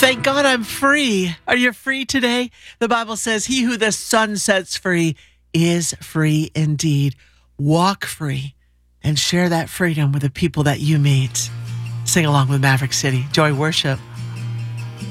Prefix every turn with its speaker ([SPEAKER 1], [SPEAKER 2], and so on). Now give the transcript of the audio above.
[SPEAKER 1] Thank God I'm free. Are you free today? The Bible says, he who the Son sets free is free indeed. Walk free and share that freedom with the people that you meet. Sing along with Maverick City. Joy worship.